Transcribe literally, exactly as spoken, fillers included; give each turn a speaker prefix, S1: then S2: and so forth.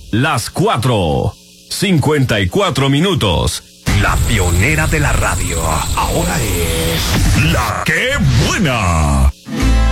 S1: las cuatro, cincuenta y cuatro minutos.
S2: La pionera de la radio, ahora es La Qué Buena.